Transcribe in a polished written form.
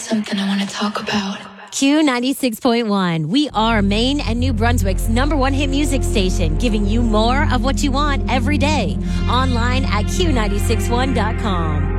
something I want to talk about. Q96.1. We are Maine and New Brunswick's #1 hit music station, giving you more of what you want every day. Online at Q961.com.